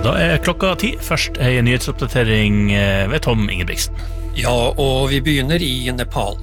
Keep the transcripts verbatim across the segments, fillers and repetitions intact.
Da er klokka ti. Først en nyhetsoppdatering ved Tom Ingebrigtsen. Ja, og vi begynner i Nepal.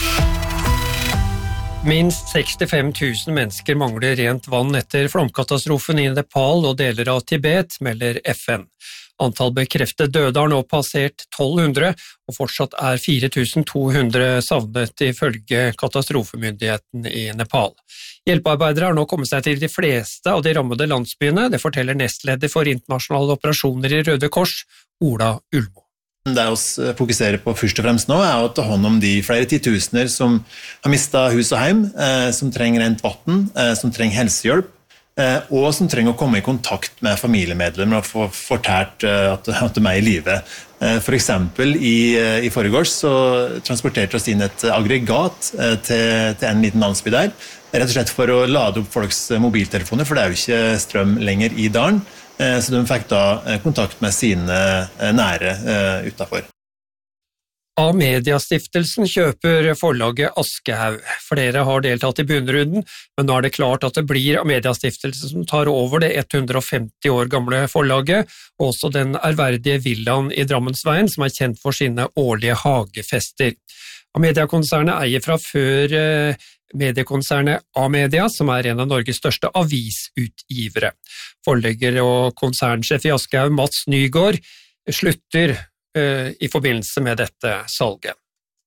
Minst sekstifem tusen mennesker mangler rent vann etter flomkatastrofen i Nepal og deler av Tibet, melder F N. Antall bekreftede døde har nå passert tolv hundre, og fortsatt er fire tusen to hundre savnet ifølge katastrofemyndigheten i Nepal. Hjelpearbeidere har nå kommet seg til de fleste av de rammede landsbyene, det forteller nestleder for internasjonale operasjoner i Røde Kors, Ola Ulmo. Det vi fokuserer på først og fremst nå er å ta hånd om de flere titusener som har mistet hus og heim, som trenger rent vatten, som trenger helsehjelp, og som trenger å komme i kontakt med familiemedlemmer og få fortalt at, at de er i live. For eksempel i, i foregårs så transporterte oss inn et aggregat til, til en liten landsby der, rett og slett for å lade opp folks mobiltelefoner, for det er jo ikke strøm lenger i dalen. Så de fikk da kontakt med sine nære utenfor. Amedia-stiftelsen kjøper forlaget Aschehoug. Flere har deltatt i bunnrunden, men nå er det klart at det blir Amedia-stiftelsen som tar over det hundre og femti år gamle forlaget, og også den ærverdige villaen i Drammensveien, som er kjent for sine årlige hagefester. Amedia-konsernet eier fra før mediekonsernet Amedia, som er en av Norges største avisutgivere. Forlegger og konsernsjef i Aschehoug, Mats Nygaard, slutter uh, i forbindelse med dette salget.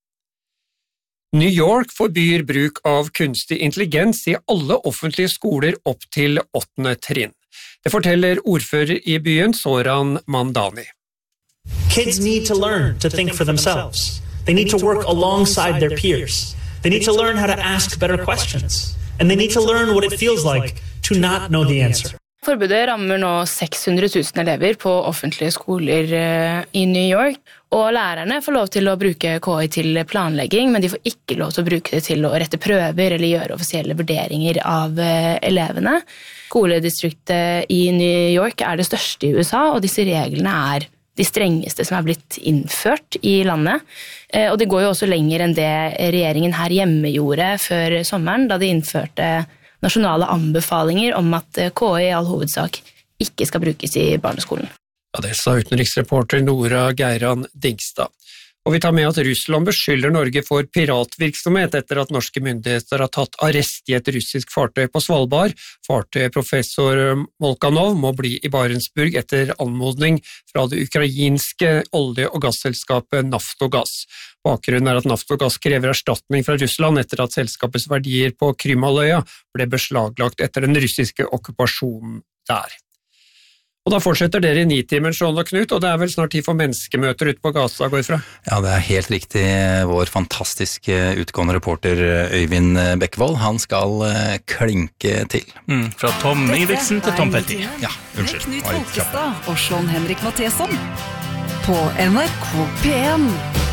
New York forbyr bruk av kunstig intelligens i alle offentlige skoler opp til åttende trinn. Det forteller ordfører i byen, Soran Mandani. Kids need to learn to think for themselves. They need to work alongside their peers. They need to learn how to ask better questions. And they need to learn what it feels like to not know the answer. Forbudet rammer nå seks hundre tusen elever på offentlige skoler i New York, og lærerne får lov til å bruke K I til planlegging, men de får ikke lov til å bruke det til å rette prøver eller gjøre offisielle vurderinger av elevene. Skoledistriktet i New York er det største i U S A, og disse reglene er de strengeste som er blitt innført i landet. Og det går jo også lenger enn det regjeringen her hjemme gjorde før sommeren, da de innførte nasjonale anbefalinger om at K I i all hovedsak ikke skal brukes i barneskolen. Ja, det sa utenriksreporter Nora Geiran Dingstad. Og vi tar med at Russland beskylder Norge for piratvirksomhet etter at norske myndigheter har tatt arrest i et russisk fartøy på Svalbard. Fartøyet professor Molkanov må bli i Barentsburg etter anmodning fra det ukrainske olje- og gasselskapet Naftogaz. Bakgrunnen er at Naftogaz krever erstatning fra Russland etter at selskapets verdier på Krymhalvøya ble beslaglagt etter den russiske okkupasjonen der. Og da fortsetter dere i Nitimen, Sean og Knut, og det er vel snart tid for menneskemøter ute på Gaza, går ifra? Ja, det er helt riktig. Vår fantastiske utgående reporter Øyvind Bekkevold, han skal klinke til. Mm, fra Tom Ingebrigtsen til Tom Petty. Ja, unnskyld. Knut Folkestad og Sean Henrik Matheson på N R K P en.